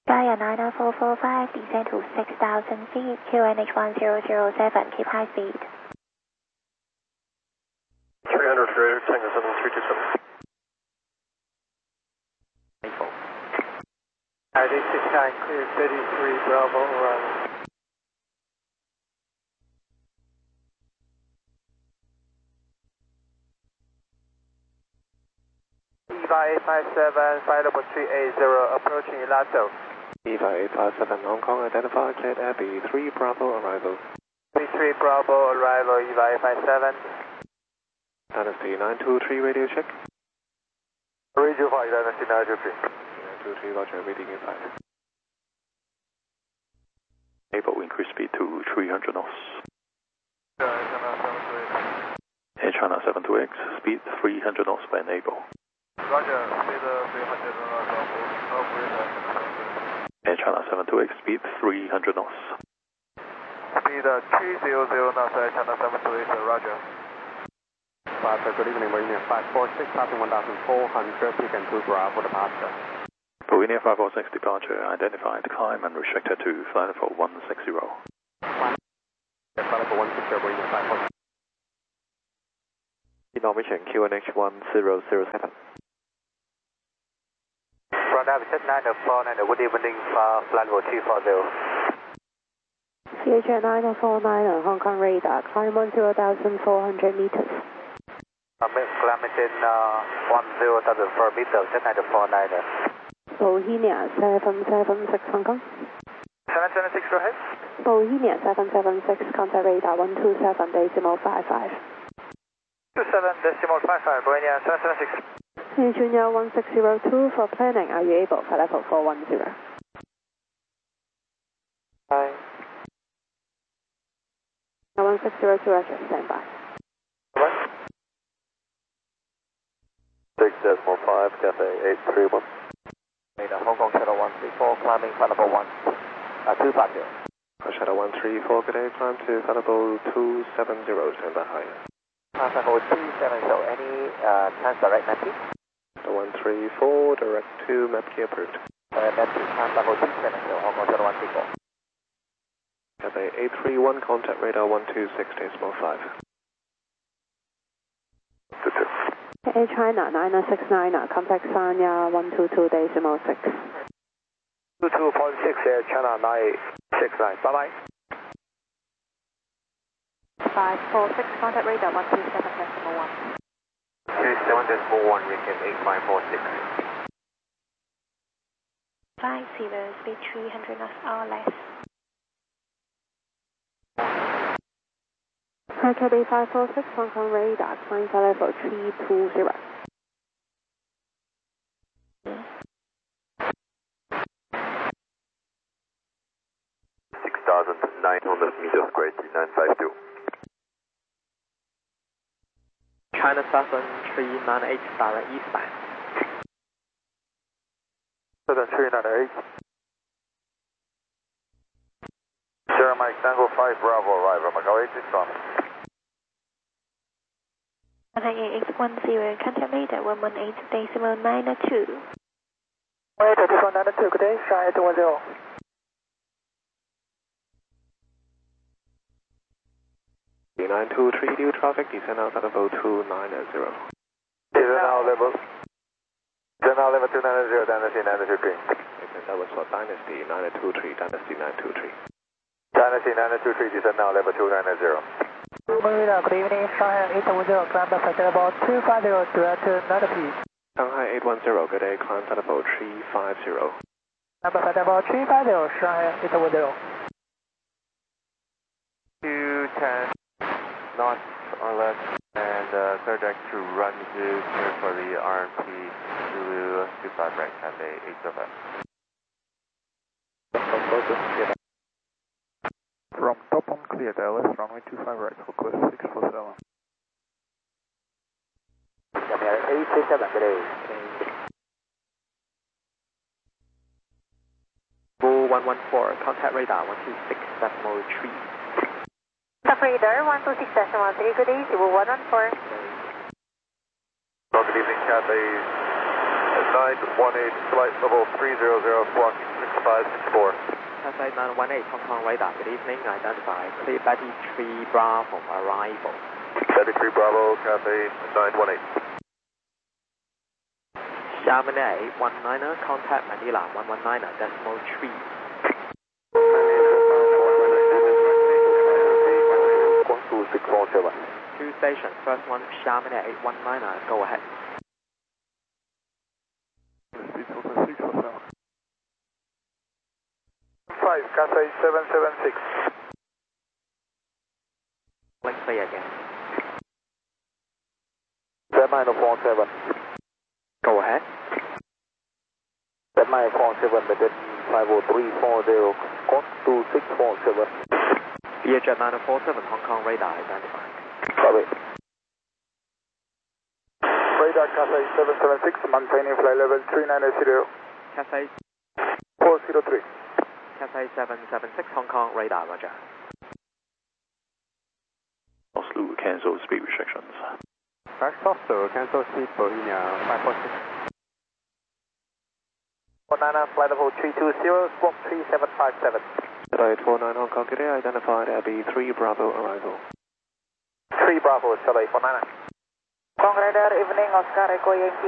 Gaia 90445, descend to 6,000 feet, QNH 1007, keep high speed. 300 for radar, Tango 7327. ID 69, clear 33, Bravo, arrival. EVA 857, flight level 380, approaching Elato. EVA 857, Hong Kong, identified, cleared Abbey 3 Bravo, arrival. B3 Bravo, arrival, EVA 857. Dynasty 923, radio check. Radio 5, Dynasty 923. 923, roger, reading inside. Able increase speed to 300 knots. Air China 72X, speed 300 knots by enable. Roger, speed 300 knots, Air China 72X, speed 300 knots. Speed 300 knots, Air China 72X, roger. Good evening, Marine 546, passing 1,400, peak and 2 Bravo departure. Marine 546 departure, identified, climb and restricted to flight level 160. Flight level 160, Marine 546. Information QNH 1007. Front Habitat 949, good evening, flight level 240. CHR 9049, Hong Kong radar, climb 10,400 meters. Climbing 10,004 meters, 949. Bohemia 776 Hong Kong. 776, go ahead. Bohemia 776, contact radar 127.55. 27.55, Bohemia 776. Junior 1602 for planning, are you able for level 410? Hi. 1602, roger, stand by. 6.5, Cafe 831. Hong Kong Shuttle 134, climbing flight level 250. Shuttle 134, good day, climb to flight level 270, stand by higher. Flight level 270, any chance direct mapping? 134, direct to map key approved. Mapping, flight level 270, Hong Kong Shuttle 134. Cafe 831, contact radar 126.5. Air China 9069, contact Sanya 122.6. 22.6, Air China 969, bye-bye. 546, contact radar 127.1. 27.1, recap 8546. 50, speed 300 knots or less. Hercules 546, Hong Kong radar, climb flight level 320. 6,900 meters, grade 952. China Southern 398, direct eastbound. Southern 398. Sierra Mike Tango 5 Bravo, arrival, Macau 861. 18810, contact radar 118.92. 118.92, good day, Sky 810. 923, new traffic, descend out level 290. Descend out level 290, Dynasty 923. That was for Dynasty 923, Dynasty 923. Dynasty 923, descend now level 290. Marina, good evening, Shanghai 810, climb the flight level 250, direct to 90. Shanghai 810, good day, climb flight level 350. Climb the flight level 350, Shanghai 810. 210 knots or less, and clear deck to run clear for the RMP Zulu 25 right, Cafe 807. From top on clear, LS runway 25 right, request 647. Cafe 837, good day. 4114, contact radar 126.3. Contact radar 126.13, good day, 114. Good evening, Cafe 918, flight level 300, squawking 6564. Cathay 918 Hong Kong radar, good evening, identified clear Betty 3 Bravo arrival. Betty 3 Bravo, Cathay 918. Chamonix 19er, contact Manila 119er, decimal 3. 647. 2 stations, first one Chamonix 19er, go ahead. 5, Cathay 776. Link clear again. 747. Go ahead. 747, Madrid 50340, code 2647. Vietjet 947 Hong Kong radar identified. Copy. Radar Cathay 776, maintaining flight level 3980. Cathay 403. Cathay 776 Hong Kong radar, roger. Oslo cancel speed restrictions. Back Oslo, cancel speed Bohemia 546. 49 flight level 320, squawk 3757. Cathay 49 Hong Kong, good day, identified Abbey 3 Bravo arrival. 3 Bravo, Cathay 49. Kong radar, evening, Oscar Echo Yankee.